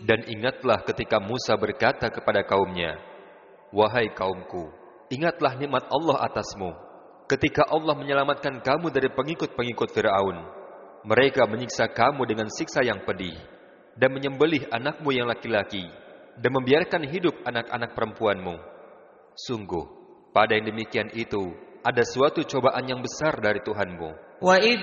Dan ingatlah ketika Musa berkata kepada kaumnya, "Wahai kaumku, ingatlah nikmat Allah atasmu, ketika Allah menyelamatkan kamu dari pengikut-pengikut Fir'aun. Mereka menyiksa kamu dengan siksa yang pedih, dan menyembelih anakmu yang laki-laki, dan membiarkan hidup anak-anak perempuanmu. Sungguh, pada yang demikian itu, ada suatu cobaan yang besar dari Tuhanmu."